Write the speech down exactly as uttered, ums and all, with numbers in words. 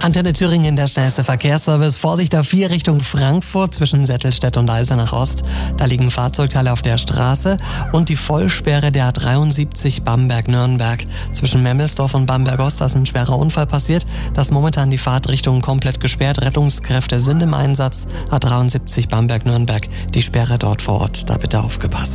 Antenne Thüringen, der schnellste Verkehrsservice. Vorsicht A vier Richtung Frankfurt zwischen Settelstedt und Eisenach Ost. Da liegen Fahrzeugteile auf der Straße. Und die Vollsperre der A dreiundsiebzig Bamberg-Nürnberg. Zwischen Memmelsdorf und Bamberg Ost, da ist ein schwerer Unfall passiert. Da ist momentan die Fahrtrichtung komplett gesperrt. Rettungskräfte sind im Einsatz. A dreiundsiebzig Bamberg-Nürnberg, die Sperre dort vor Ort. Da bitte aufgepasst.